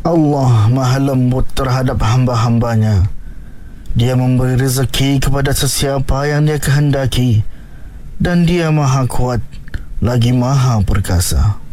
Allah maha lembut terhadap hamba-hambanya. Dia memberi rezeki kepada sesiapa yang dia kehendaki, dan dia maha kuat lagi maha perkasa.